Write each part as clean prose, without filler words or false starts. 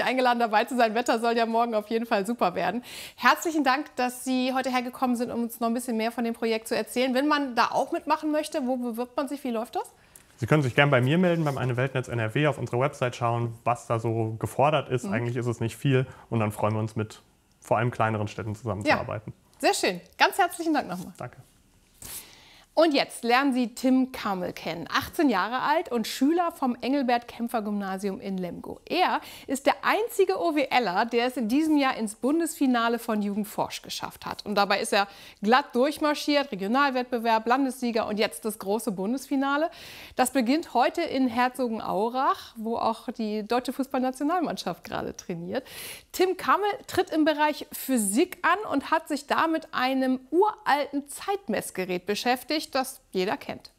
eingeladen, dabei zu sein. Wetter soll ja morgen auf jeden Fall super werden. Herzlichen Dank, dass Sie heute hergekommen sind, um uns noch ein bisschen mehr von dem Projekt zu erzählen. Wenn man da auch mitmachen möchte, wo bewirbt man sich? Wie läuft das? Sie können sich gerne bei mir melden, beim Eine Weltnetz NRW, auf unserer Website schauen, was da so gefordert ist. Eigentlich ist es nicht viel und dann freuen wir uns, mit vor allem kleineren Städten zusammenzuarbeiten. Ja, sehr schön. Ganz herzlichen Dank nochmal. Danke. Und jetzt lernen Sie Tim Kammel kennen, 18 Jahre alt und Schüler vom Engelbert-Kämpfer-Gymnasium in Lemgo. Er ist der einzige OWLer, der es in diesem Jahr ins Bundesfinale von Jugend Forsch geschafft hat. Und dabei ist er glatt durchmarschiert, Regionalwettbewerb, Landessieger und jetzt das große Bundesfinale. Das beginnt heute in Herzogenaurach, wo auch die deutsche Fußballnationalmannschaft gerade trainiert. Tim Kammel tritt im Bereich Physik an und hat sich da mit einem uralten Zeitmessgerät beschäftigt, das jeder kennt.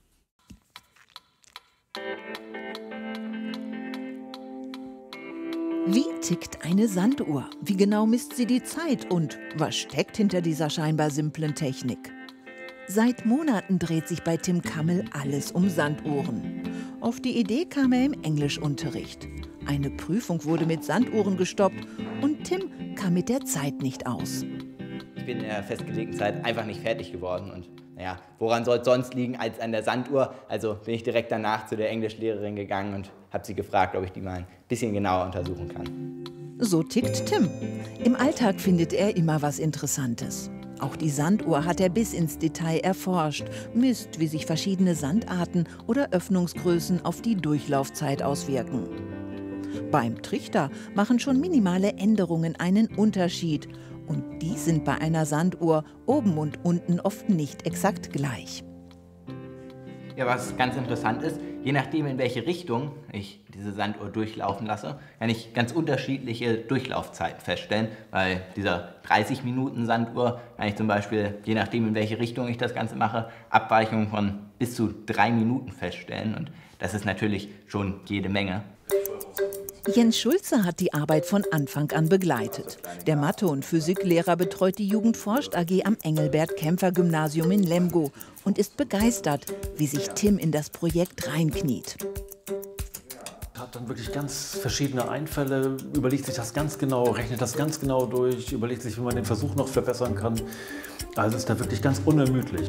Wie tickt eine Sanduhr? Wie genau misst sie die Zeit? Und was steckt hinter dieser scheinbar simplen Technik? Seit Monaten dreht sich bei Tim Kammel alles um Sanduhren. Auf die Idee kam er im Englischunterricht. Eine Prüfung wurde mit Sanduhren gestoppt und Tim kam mit der Zeit nicht aus. Ich bin in der festgelegten Zeit einfach nicht fertig geworden und naja, woran soll es sonst liegen als an der Sanduhr? Also bin ich direkt danach zu der Englischlehrerin gegangen und habe sie gefragt, ob ich die mal ein bisschen genauer untersuchen kann. So tickt Tim. Im Alltag findet er immer was Interessantes. Auch die Sanduhr hat er bis ins Detail erforscht, misst, wie sich verschiedene Sandarten oder Öffnungsgrößen auf die Durchlaufzeit auswirken. Beim Trichter machen schon minimale Änderungen einen Unterschied. Und die sind bei einer Sanduhr oben und unten oft nicht exakt gleich. Ja, was ganz interessant ist, je nachdem in welche Richtung ich diese Sanduhr durchlaufen lasse, kann ich ganz unterschiedliche Durchlaufzeiten feststellen. Bei dieser 30 Minuten Sanduhr kann ich zum Beispiel, je nachdem in welche Richtung ich das Ganze mache, Abweichungen von bis zu 3 Minuten feststellen. Und das ist natürlich schon jede Menge. Jens Schulze hat die Arbeit von Anfang an begleitet. Der Mathe- und Physiklehrer betreut die Jugend Forscht AG am Engelbert-Kämpfer-Gymnasium in Lemgo und ist begeistert, wie sich Tim in das Projekt reinkniet. Er hat dann wirklich ganz verschiedene Einfälle, überlegt sich das ganz genau, rechnet das ganz genau durch, überlegt sich, wie man den Versuch noch verbessern kann. Also ist da wirklich ganz unermüdlich.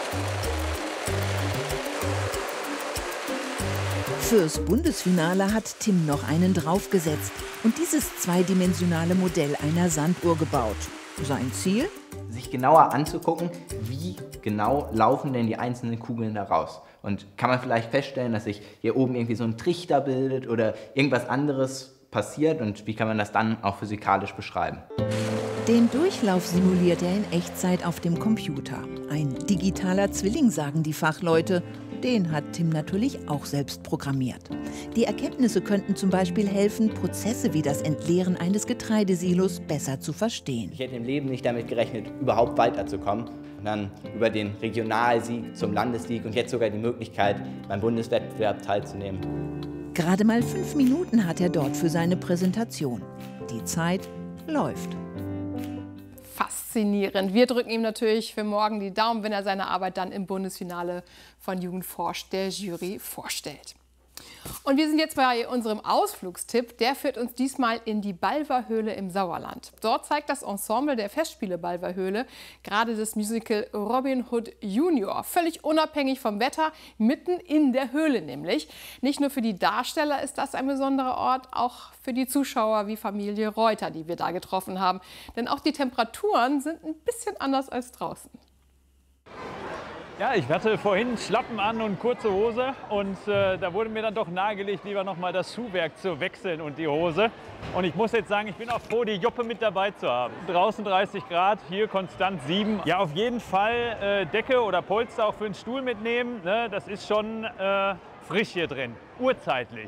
Fürs Bundesfinale hat Tim noch einen draufgesetzt und dieses zweidimensionale Modell einer Sanduhr gebaut. Sein Ziel? Sich genauer anzugucken, wie genau laufen denn die einzelnen Kugeln da raus. Und kann man vielleicht feststellen, dass sich hier oben irgendwie so ein Trichter bildet oder irgendwas anderes passiert und wie kann man das dann auch physikalisch beschreiben? Den Durchlauf simuliert er in Echtzeit auf dem Computer. Ein digitaler Zwilling, sagen die Fachleute. Den hat Tim natürlich auch selbst programmiert. Die Erkenntnisse könnten zum Beispiel helfen, Prozesse wie das Entleeren eines Getreidesilos besser zu verstehen. Ich hätte im Leben nicht damit gerechnet, überhaupt weiterzukommen. Und dann über den Regionalsieg zum Landessieg und jetzt sogar die Möglichkeit, beim Bundeswettbewerb teilzunehmen. Gerade mal 5 Minuten hat er dort für seine Präsentation. Die Zeit läuft. Faszinierend. Wir drücken ihm natürlich für morgen die Daumen, wenn er seine Arbeit dann im Bundesfinale von Jugend Forsch der Jury vorstellt. Und wir sind jetzt bei unserem Ausflugstipp. Der führt uns diesmal in die Balver-Höhle im Sauerland. Dort zeigt das Ensemble der Festspiele Balver-Höhle gerade das Musical Robin Hood Junior. Völlig unabhängig vom Wetter, mitten in der Höhle nämlich. Nicht nur für die Darsteller ist das ein besonderer Ort, auch für die Zuschauer wie Familie Reuter, die wir da getroffen haben. Denn auch die Temperaturen sind ein bisschen anders als draußen. Ja, ich hatte vorhin Schlappen an und kurze Hose und da wurde mir dann doch nahegelegt, lieber noch mal das Schuhwerk zu wechseln und die Hose. Und ich muss jetzt sagen, ich bin auch froh, die Joppe mit dabei zu haben. Draußen 30 Grad, hier konstant 7. Ja, auf jeden Fall Decke oder Polster auch für den Stuhl mitnehmen. Ne? Das ist schon frisch hier drin, urzeitlich.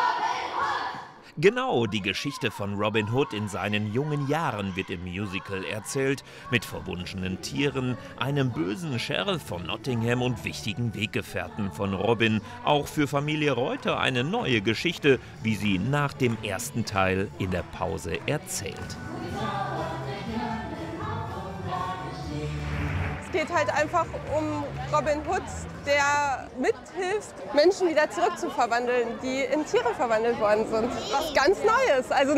Genau, die Geschichte von Robin Hood in seinen jungen Jahren wird im Musical erzählt, mit verwunschenen Tieren, einem bösen Sheriff von Nottingham und wichtigen Weggefährten von Robin. Auch für Familie Reuter eine neue Geschichte, wie sie nach dem ersten Teil in der Pause erzählt. Es geht halt einfach um Robin Hood, der mithilft, Menschen wieder zurückzuverwandeln, die in Tiere verwandelt worden sind. Was ganz Neues. Also